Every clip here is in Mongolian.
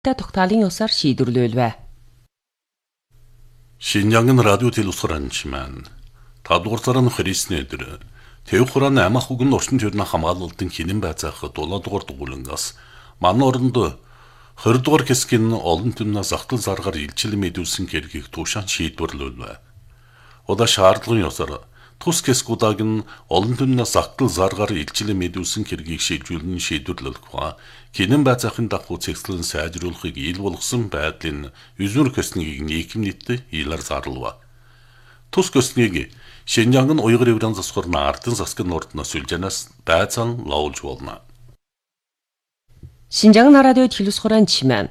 тогтаалын ёсоор шийдвэрлэв. 신장은 라디오 텔레비전이지만 다도르사라는 христнэдэр Тэвхуран амах үгэн орчин төрний хамгаалалтын хинэн байцаах 7 дугаар дугуулангаас манай оронд 20 дугаар хэсгийн олон түмнээ захтал заргаар илчил мэдүүлсэн хэргийг туушаан шийдвэрлэв. Ода шаардлагын ёсоор тус хэсгүүдэг нь олон түмнээ захтал заргаар илчил мэдүүлсэн хэргийг шийдвэрлэн шийдвэрлэх ба хинэн байцаахын дагуу цэгцлэн сайжруулахыг ил болгосон байдлын үзүр хэсгийг нийгэмнийт илэр зарлав. Тус хэсгийг Шинжаангын уйгыр еврейн засгорна ардын засгийн ордноос сүлжэнээс байцаан лоулж болно. Шинжаангын радио телевизхорын чимэн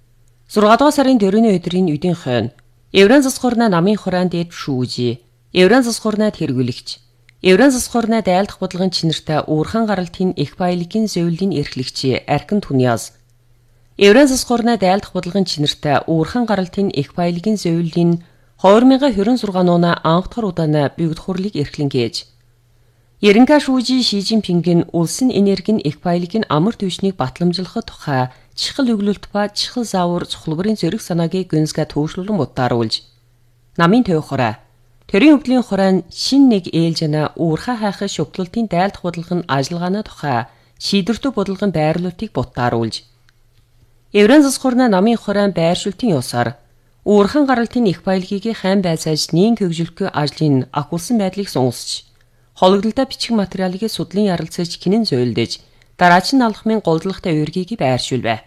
6 дугаар сарын 4-ний өдрийн үдийн хойно еврейн засгорна намын хураан дээд шүүжи еврейн засгорнад хэрэглэгч еврейн засгорнад айлдах бодлогын чинэртэй уурхан гаралтын их баялагын зөвлөлийн эрхлэгч Аркин Туниас еврейн засгорнад айлдах бодлогын чинэртэй уурхан гаралтын их баялагын зөвлөлийн 2026 нуна анхдахар удаана бигд хурлыг эрхлэн гэж. Ерөнхий шүүжи Ши Жинпингийн улсын энергийн их баялагын амар түвшнийг батламжуулахад тухай чихэл өглөлт ба чихэл заавар цухалбарын зэрэг санааг гүнзгээ төвшлүүлэн бодааруулж намын төвхөрэ төрийн өвдлийн хураан шин нэг ээлжэнэ уурхай хайхах шүглэлтийн дайлдах бодлогын ажиллагааны тухай шийдвэртэй бодлогын байрлуулалтыг бодааруулж еврейн засгорна намын хураан байршуултын ёсоор уурхан гаралтын их баялагийг хайн байцааж нийн хөгжүүлэхгүй ажлын ахуулсан байдлыг сонсч хологдолтой бичих материалыг судлан ярилцаж кинэн зөөлдөж дараачин алхмын голдлогтой уургийг байршуулв.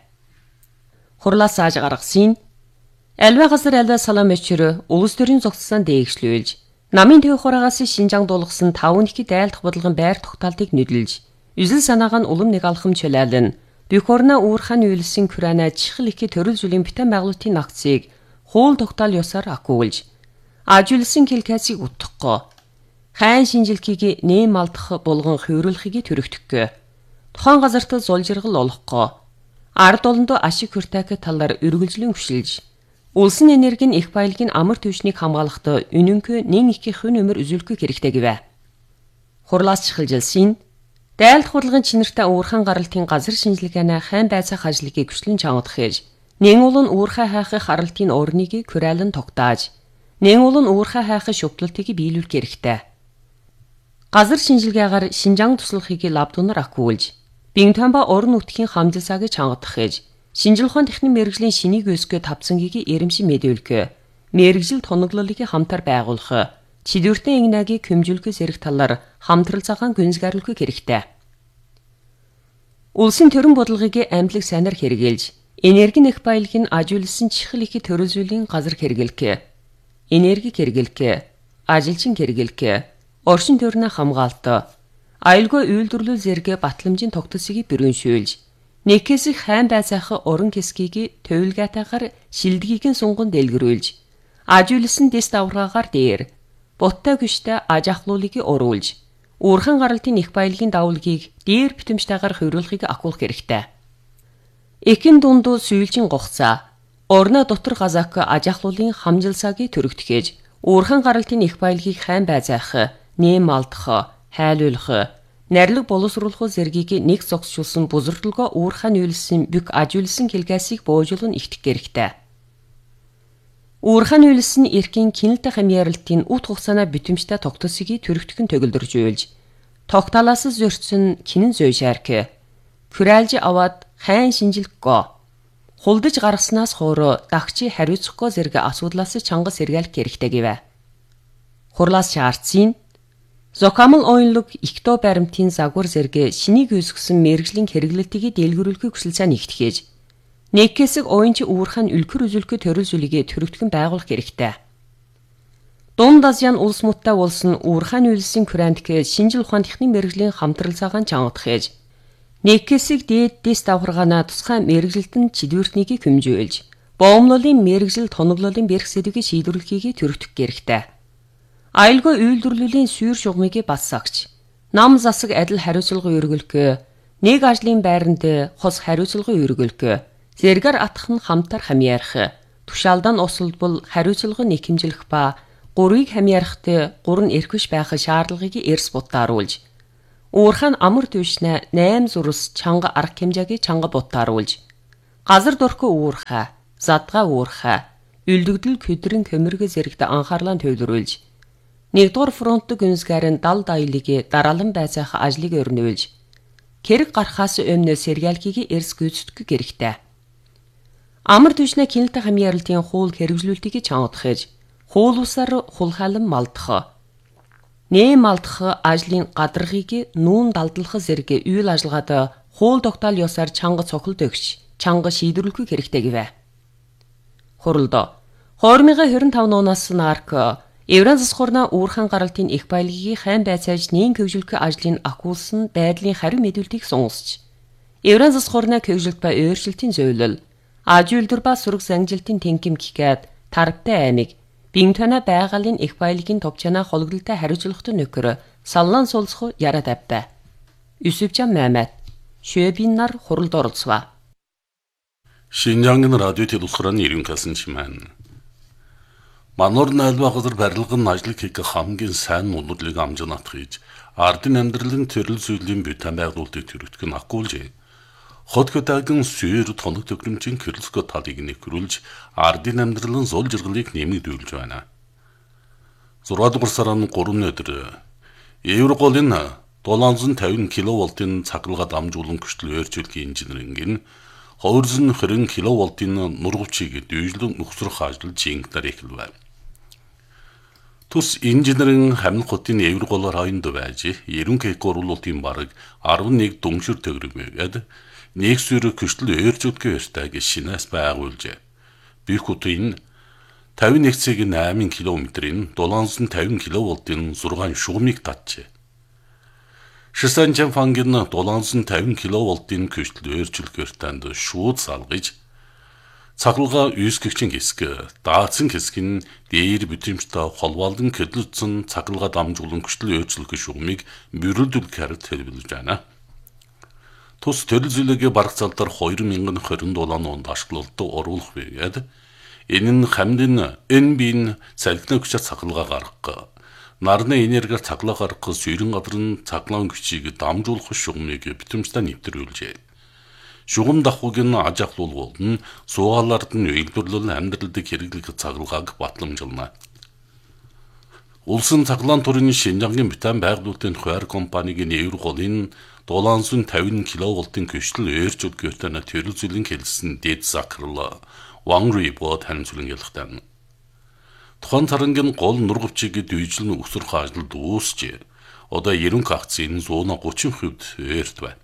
Хурлаас зааж гаргасан альва газар альва салам өчрө улс төрийн зогссон дээгшлүүлж намын төв хураагаас Шинжаан дуулгасан 5 дайлдах бодлогын байр тогтоолтыг нүдэлж үзэл санааг нь улам нэг алхам чөлөөлөн Бюхорна уурхан үйлсэн Күрана чихэл их төрөл зүйлийн битэн байгуулалтын акцийг хуул тогтоол ёсоор акуулж ажуулсан хэлкэсийг утгахгүй хайн шинжилгээг нэм алдах болгон хөврүүлэхийг төрөгдөхгүй тухайн газарт зулжиргал олохгүй ард олондоо ашиг хүртээх талаар үргэлжлэн хүшилж улсын энергийн их баялагын амар түвшнийг хамгаалахдаа үнэнхүү нэн их хүн өмөр үзүүлэхгүй хэрэгтэй гэвэ. Хурлаас чихэлжилсэн дайлдах бодлогын чинэртэй уурхан гаралтын газар шинжилгээний хайн байцаах ажлыг хүчлэн чангадах хийж нэн улан уурхай хайхах харалтын орныг күрэлэн тогтааж нэн улан уурхай хайхах шүглэлтийг биелүүлэх хэрэгтэй. Газар шинжилгээгээр Шинжаан туслахыг лабдунаар акуулж Бинтамба орон нутгийн хамжилсааг чангадах хийж шинжил ухааны техникийн мэрэгжлийн шинийг өсгөө тавцангийг эрэмшин мэдүүлэх мэрэгжил тоноглолыг хамтар байгуулах чидүртэн игнагийг хэмжүүлэх зэрэг талаар хамтрал цагаан гүнзгийрлэх хэрэгтэй. Улсын төрийн бодлогыг амтлаг сайнаар хэрэгжилж энергийн их баялагын ажуулсан чихэл их төрөл зүйлийн газар хэрэглэх, энерги хэрэглэх, ажилчин хэрэглэх, орчин төрний хамгаалалт, аюулгүй үйлдвэрлэл зэрэг батламжийн тогтолцоог бүрэншүүлж, нэгкэсэх хайн байцаах орон хэсгийг төвлгатайгаар шилдгийг сунган дэлгэрүүлж, ажуулсан дэс давргаагаар дээр буттай гүштэй аж ахлуулыг оруулж, уурхан гаралтын их баялагын давлгийг дээр битэмжтэйгээр хөврүүлэхийг акуулах хэрэгтэй. Эхэн дундуу сүййлжин гогцаа орно дотор газаак аж ахлуулын хамжилсааг төрөгдөхөж уурхан гаралтын их баялагийг хайн байцаах, нэм алдах, хайлуулах, нарилга боловсруулах зэргийг нэг зогсчулсан бузардалгаа уурхан үйлсэн бүк ажуулсан хэлгээсийг боожуулан ихтэх хэрэгтэй. Уурхан үйлсэн эрхийн кинэлтэй хамьяаралтын ут хугацааны битэмжтэй тогтолцоог төрөгдөх нь төгөлдөрж үйлж тогтоолоос зөрчсөн кинэн зөй шаарк хүрээлж аваад хайн шинжилгэхгүй хулдаж гаргаснаас хойно дагчи хариуцахгүй зэрэг асуудлаас чангас сэргээлэх хэрэгтэй гэвэ. Хурлаас шаардсан Зокамл оюунлог ихто баримтын загвар зэрэг шинийг үүсгэсэн мэрэгжлийн хэрэглэлтийг дэлгэрүүлэхийг хүсэлцэн ихтгэж нэг хэсэг оюунч уурхан үлгэр үзүүлэхэд төрөл зүйлийг төрөгдгөн байгуулах хэрэгтэй. Дунд Азийн улс муттай болсон уурхан үйлсэн Күрантк шинжил ухааны техникийн мэрэгжлийн хамтрал цагаан чангадах хийж нэг хэсэг дээд дэс давхаргаана тусгай мэрэгжилтэн чидвэртнийг хэмжүүлж боомлолын мэрэгжил тоноглолын бэрх сэдвийг шийдвэрлэхийг төрөгдөх хэрэгтэй. Аюулгүй үйлдвэрлэлийн сүйр шугамыг бас сагч нам засаг адил хариуцлага өргөлөх нэг ажлын байранд хос хариуцлага өргөлөх зэргээр атах нь хамтар хамьяарах тушаалдан усалдбал хариуцлага нэг хэмжлэх ба гурыг хамьяарахт гурн эрхвш байх шаардлагыг эрс бутааруулж уурхан амар түвшнэ 8 зурс чанга арга хэмжээгийг чанга бутааруулж Газар дөрхөө уурхаа, задгаа уурхаа, үлдэгдэл көдрийн көмөргө зэрэгт анхаарлаа төвлөрүүлж, 1-р фронтын гүнзгээрэн дал даялаги дараалан байцаах ажлыг өрнүүлж, хэрэг гарахаас өмнө сэргээлхийг эрс гүйцэтгэх хэрэгтэй. Амар түшнэ кинэлтэй хамьяарлтын хуул хэрэгжлүүлтийг чангадахж, хуул усаар хулхайлан малдах. Нэм малдах ажлын гадаргыг нүүн далдлах зэрэг үйл ажиллагаад хуул тогтоол ёсоор чанга цохилт өгч, чанга шийдвэрлэх хэрэгтэй гэвэ. Хуралд 2025 оноос нарк Евран засгуурна уурхан гаралтын их баялагийг хайн байцааж нээн көвжүүлэх ажлын акуулсан байдлын хариу мэдүүлтийг сонсч, Евран засгуурна көвжүүлэлт ба өөрчлөлтийн зөвлөл, ажуулдур ба сураг санжилтын тэнгим гэхэд тарагтай аймаг, бинтона байгалийн их баялагын товчана холгодолтой хариуцлагатай нөхөр саллан сулсах яраа тавьтай. Юсүфжан Мамед, шөбин нар хуралд оролцваа. Шинжангийн радио телевизорын иргэн касэнчмэн. Манор найлбагдар барилгын ажлыг хийх хамгийн сайн үнэрлэг амжинат хийж, ардын амьдралын төрөл зүйлийн бүтээн байгуулалтыг төрөлтгөн акуулж, хот хөтагийн сүйр тоног төгрөмжийн кэрлсгө талыг нэхрүүлж, ардын амьдралын зул жиргалыг нэмэгдүүлж байна. 6-р сарын 3 өдөр Евроголын 750 кВт-ын цахилгаан дамжуулан хүчтэй өөрчлөлтийн инженеринг 220 кВт-ын нургавчийг дүйжлэн нөхсрөх ажил жингээр эхэлвэ. Тус инженерийн хамин хотын Евроголоор хойнд байж, 90 кг оруулалтын бараг 11 дүншир төгрөг байгаад, нэг сүр хүчтэй өөрчлөлтийн өртөг шинээс байгуулжээ. Бүх хотын 51,8 км-ийн 750 кВт-ын 6 шугамыг татжээ. Шисанчан фангийн 750 кВт-ын хүчтэй өөрчлөлтийн өртөнд шууд салгаж, цахилгаан үйсгэгчин хэсэг, даацсан хэсэг нь дээр бүтэмжтэй холбоолон кэрлэлцэн цахилгаан дамжуулан хүчтэй өөрчлөлтийн шугамыг мөрөлдүүлэхээр төлөвлөж байна. Тус төрөл зүйлээ бараг залдар 2027 онд ашиглалтад оруулах байгаад, энэ нь хамдын NB-н салхины хүчээр цахилгаан гаргах, нарны энергиар цахилгаан гаргах сүйрэн гадрын цахилгаан хүчийг дамжуулах шугамыг бүтэмжтэй нэвтрүүлжээ. Шугам давхууг нь аж ахлуулгууд нь суугаалард нь үйлдвэрлэл амьдралдыг хэрэглэх цахилгааг батламжилна. Улсын цахилгаан төрийн Шинжангийн бүтээн байгуулалтын хуваар компаниг Евроголын 750 кВт-ын хүчтэй өөрчлөлт өртөнд төрөл зүйлийн хэлсэн дэд сахарл Вангрибод ханцлан ялхтан. Тухайн царангийн гол нургавчийг дүйжлэн өсрөх ажил дуусчээ. Одоо 90 акцийн 130% өөрт байна.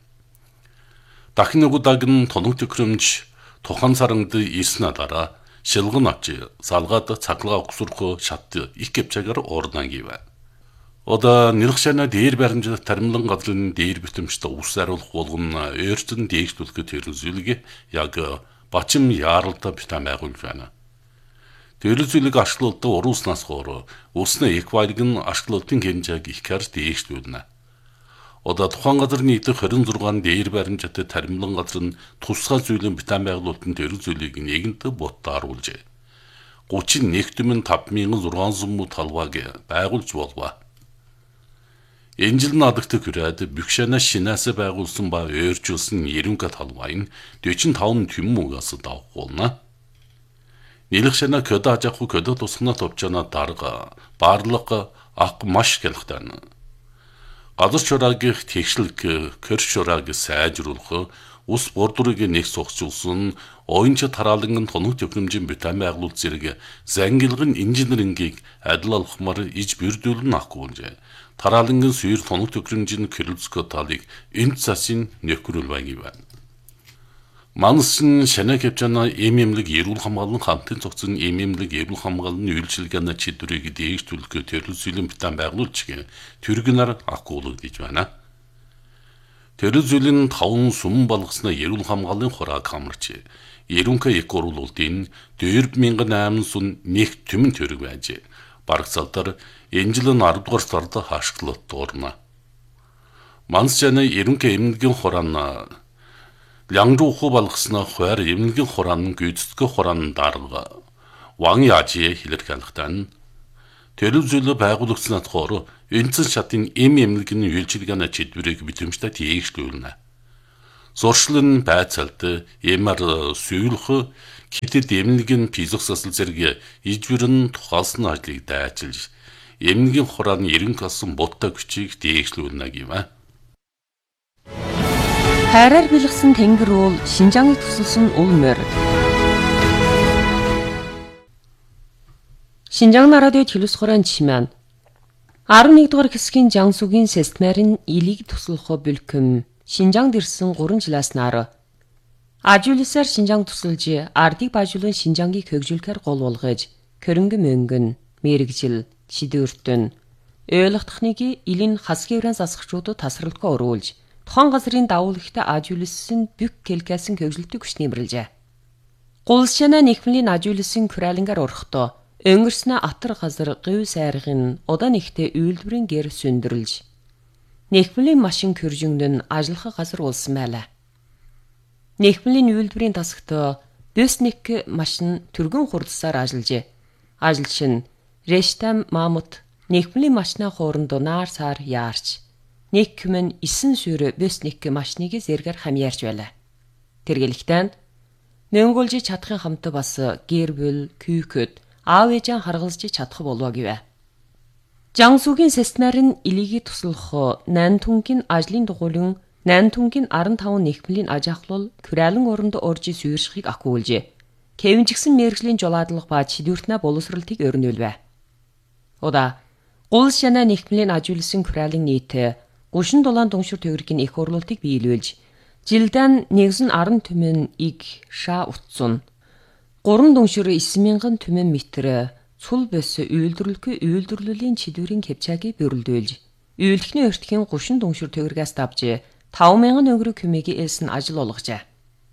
Дахин нэг удаагийн тоног төхрөмж тухайн царангад ирснэ дараа шилгэн авч салгаад цахилгаан өгсөрхөө шат их гэвчээр ордон гівэ. Одоо нэлгшана дээр баримжат таримлан газрын дээр бүтэмжтэй ус ариулах болгон өөртөө дээгшүүлэх төрөлзүүлэг яг бачим яаралтай бүтээн байгуулж байна. Төрөлзүүлэг ашиглалтад уруuснаас хойш усны эквайрыг нь ашиглалтын хэмжээг ихээр дээгшүүлнэ. Одоо тухайн газар нийтдээ 26 дээр баримжаатай таримлан газар нь тусгай зүйлийн бүтээн байгуулалтын төрөл зүйлийг нэгэнтээ бутаар оруулжээ. 31 түмэн 5600 талбайг байгуулж болов. Энэ жил надагт хүрээд Бюкшана шинээс байгуулсан ба өөрчилсөн 90 талбай нь 45 түммүгээс давх болно. Нэлгшана көдө ажахгүй көдө тусгана товчана дарга барлаг ак маш хэлхтэн. Газар чураагийн тэгшлэг көр чурааг сайжруулах, ус бордурыг нэг сухжуулсан, оюунч тараалангын тоног төхөмжийн бүтээн байгуулалт зэрэг зангилгын инженерингийг адил алхмаар иж бүрдүүлэн акуулжээ. Тараалангын сүйр тоног төхөмжийн кэрлцгө талыг энэ цасын нөхрүүлвэ гэвэ. Мансын шанаа кэвчана эмэмлэг эрүүл хамгааллын хамтын цогцын эмэмлэг эрүүл хамгааллын үйлчилгээний чидрийг дээгшүүлэх төрөл зүйлийн бүтээн байгуулж төргөнөр акуулж гэж байна. Төрөл зүйлийн 5 сүм болгосноо эрүүл хамгааллын хурааг хамарч 90 эк оруулалтын 4008 сүн нэг түмэн төрөг байж бараг залдар энэ жил 10 дугаар сард хашгилалт орно. Мансчаны 90 эмнэлгийн хураана Лянжуух болгосноо хуваар эмнэлгийн хураан гүйцэтгэх хураан дарга Ван Яжи хэлэрхэлхтэн төрөл зүйлөө байгуулагдсанаас хойш энэцэн шатын эмнэлгийн үйлчилгээний чиглэлийг бүтэмжтэй дээгшүүлнэ. Зуршлын байцаалт ямар сүйрх китэд эмнэлгийн физик засал зэрэг ижвэрэн тухайлсан ажлыг дайчилж эмнэлгийн хурааны эренх асан буддаг хүчийг дээгшлүүлнэ гэвэ. Хайраар бэлгсэн тэнгэр уул Шинжааныг тусалсан ул морь. Шинжаан радио телевиз хураан чимэн 11 дугаар хэсгийн Жансүгийн Сестмэрийн илийг туслах бүлхэм Шинжаанд ирсэн 3 жилээс нар ажуулсаар Шинжаан тусалж ардыг бажуулан Шинжаангийг хөгжүүлэхээр гол болгож көрөнгө мөнгөн мэрэгжил шидүүртэн ойлгохдохныг илийн хасгийн уран засагчдад тасралтгүй оруулж тухайн газрын давуу ихтэй ажуулсан бүх келкэсэн хөгжөлтөг хүч нэмэрлжээ. Гулшана нэхмлийн ажуулсан күралингаар орохдоо өнгөрснө атар газар гів сайргын удаан ихтэй үйлдвэрийн гэр сүндэрлж нэхмлийн машин көржингдэн ажиллах газар улсан байлаа. Нэхмлийн үйлдвэрийн тасагт Бёсник машин түргэн хурдсаар ажиллажээ. Ажилч нь Рештам Мамут нэхмлийн машина хооронд наар сар яарч нэхмэн 9 сүр Бёсник машиныг зэргээр хамьяарч байлаа. Тэргэлэгтэн Мөнгөлж чадахын хамт бас гэр бүл күйköд аав ээжээ харгалзж чадах болов гэвэ. Жансүгийн Сестмэрийн илийг туслах Нантунгийн ажлын дугуйлан Нантунгийн 15 нэхмлийн аж ахлал Күралин оронд орж сүйршихыг ахгүйулжээ. Кевинжигсэн мэрэгжлийн жолоодлого ба чидүртнэ боловсралтыг өрнүүлвэ. Ода Гулшана нэхмлийн ажуулсан Күралин нийт 37 дүншүр төгрөгийн их орлуулалтыг биелүүлж жилдэн 10 түмэн иг ша утсан 3 дүншүр 9000 түмэн метр цул бос үйлдвэрлэлийн чидүүрийн кепчагийг бөрлдүүлж үйлдэхний өртгийн 30 дүншүр төгрөгөөс давж 5000 өнгөрөг хүмийг элсэн ажил олгожээ.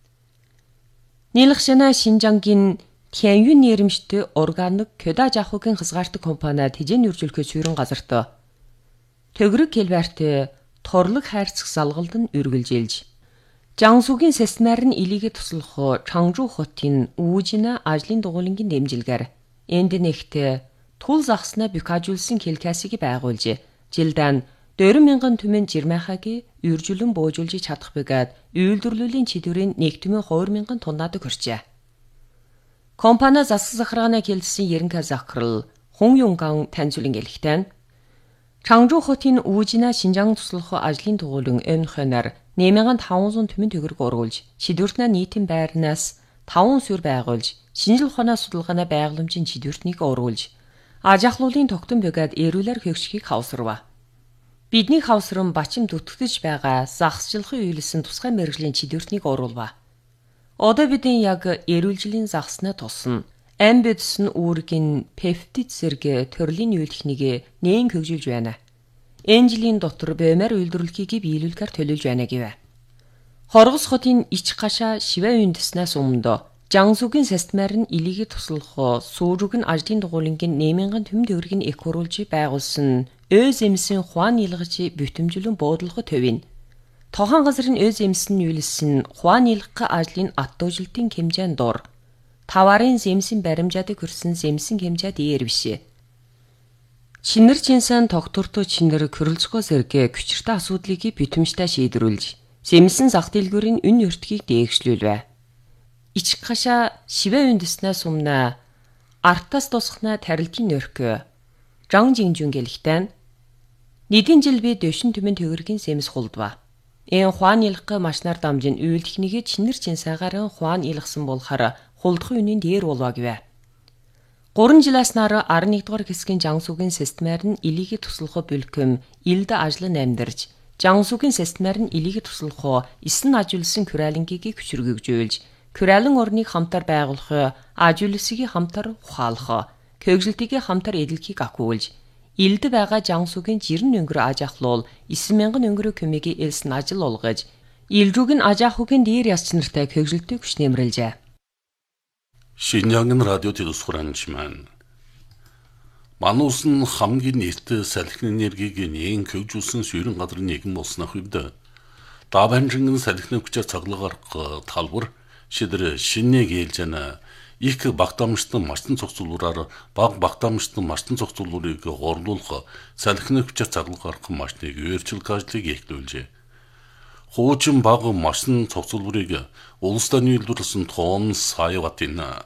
Нийлхшана Шинжаангийн Тяньюн нэрмжтэй органик Кёда жахугийн хязгаартаг компаниа тэжээний үржүүлэхөөр сүйрэн газарт төгрөг келбарт торлог хайрцаг салгалд нь үргэлжилж Жансүгийн Сестмэрийн илийг туслах Чангжу хотын Үүжина ажлын дугуйлангийн дэмжилгээр энд нэгт тул загснаа бюкажуулсан келкасыг байгуулж жилдэн 4000 түмэн жирмахаг үржүүлэн боожуулж чадах бэгээд үйлдвэрлэлийн чидүүрийн 1 түмэн 2000 тоннадаг хүрчээ. Компани засаг захиргааны хэлсэн ерөнхий захирал Хүн Юнган таньцуулан гэлэхтэн Чангжу хотын Үүжина Шинжаан туслах ажлын дугуйлан өнхөнөр 8500 түмэн төгрөг оруулж чидүртнэ нийтийн байрнаас 5 сүр байгуулж шинжил ухааны судалгааны байгууламжийн чидүртнийг оруулж аж ахлуулын тогтон бэгээд эрүүлэр хөгжихийг хавсарва. Бидний хавсран бачим дүтгэж байгаа загсчлахын үйлсэн тусгай мэрэгжлийн чидүртнийг оруулва. Одоо бидний яг эрүүлжлийн загснаа тусна. Амбидс нь үүргийн пептид зэрэг төрлийн үйлдэхнийг нээн хөгжүүлж байна. Энжлийн дотор бэмэр үйлдвэрлэхийг биелүүлэхээр төлөвлөж байна гэвэ. Хоргос хотын ич гашаа шивэ үндэснээс өмнө Жансүгийн Сестмэрийн илийг туслах сүүрэг нь ажлын дугуйлангийн 8000 түмэн төгрөгийг их оруулж байгуулсан Өз эмсэн хуан илгэж бүтэмжлэн буудлах төвийн тохон газрын өз эмсэн үйлсэн хуан илгэх ажлын аттуужилтын хэмжээнд дор таварын зэмсэн баримжаадаг хүрсэн зэмсэн хэмжээ дээр бишээ. Чинэр чинсэн тогтвортой чинэр körөлцгөө зэрэг хүчиртэй асуудлыг бүтэмжтэй шийдвэрлэж зэмсэн зах дэлгүүрийн үн өртгийг дээгшлүүлвэ. Ич гашаа шивэ үндэснээс өмнө артаас тусахна тарилтын өрх Жан Жинжүн гэлэхтэн Нийдийн жил би дэвшин түмэн төгрөгийн сэмс хулдва. Эн хуан илгэх машинаар дамжин үйлдэхнийг чинэр чинсаагаар хуан илгсэн болохоор хулдах үнийн дээр болоо гэвэ. 3 жилээс нар 11 дугаар хэсгийн Жансүгийн Сестмэрийн илийг туслах бүлхэм илд ажлан амьдарч Жансүгийн Сестмэрийн илийг туслах 9 ажуулсан Күралингийг хүчрхэгжүүлж Күралин орныг хамтар байгуулах ажуулсыг хамтар ухаалах хөгжилтийг хамтар эдэлхийг ахиулж илд байгаа Жансүгийн жирэн өнгөр аж ахлуул 9000 өнгөрөө көмөгийг элсэн ажил олгож илрүүг нь аж ахуйн дээр ясч нартай хөгжилтийг хүч нэмэрлжээ. Шинжаангийн радио телевиз хураанчман Манус нь хамгийн нэртэй салхины энергийг нээн хөгжүүлсэн сүйрэн газрын нэгэн болснох үед даванжин салхины хүчээр цаглаг арга талбар шидэр шинэг ээлжэнэ их багтаамжтан марцсан цогцлуураар багтаамжтан марцсан цогцлуурыг горлуулах салхины хүчээр цаглаг арга машиныг өөрчилж ажлыг эхлүүлжээ. хуучин баг машин цогцолборыг улс таны үйлдвэрлэсэн том сая бат энэ.